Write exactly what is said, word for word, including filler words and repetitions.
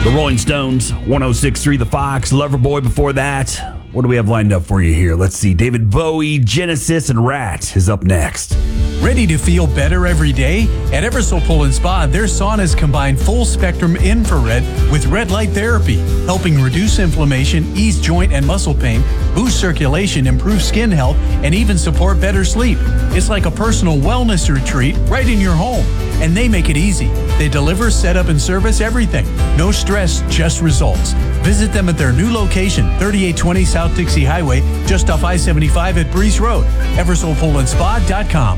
The Rolling Stones, one oh six point three The Fox, Loverboy before that. What do we have lined up for you here? Let's see. David Bowie, Genesis, and Rat is up next. Ready to feel better every day? At Eversole Pool and Spa, their saunas combine full-spectrum infrared with red light therapy, helping reduce inflammation, ease joint and muscle pain, boost circulation, improve skin health, and even support better sleep. It's like a personal wellness retreat right in your home. And they make it easy. They deliver, set up, and service everything. No stress, just results. Visit them at their new location, thirty-eight twenty South Dixie Highway, just off I seventy-five at Breeze Road. Eversole Pool and Spa dot com.